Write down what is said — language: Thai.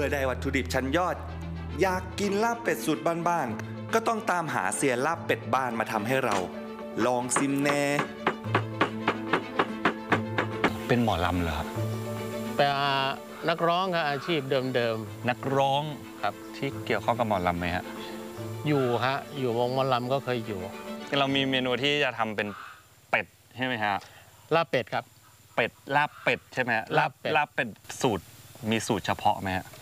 อได้วัตถุดิบชั้นยอดอยากกินลาบเป็ดสูตรบ้านๆก็ต้องตามหาเซียนลาบเป็ดบ้านมาทำให้เราลองซิมแน่เป็นหมอลำเหรอครับเป็นนักร้องครับอาชีพเดิมนักร้องครับที่เกี่ยวข้องกับหมอลำไหมฮะอยู่ฮะอยู่วงหมอลำก็เคยอยู่เรามีเมนูที่จะทำเป็นเป็ดใช่ไหมฮะลาบเป็ดครับเป็ดลาบเป็ดใช่ไหมลาบเป็ดสูตรมีสูตรเฉพาะไหมฮะ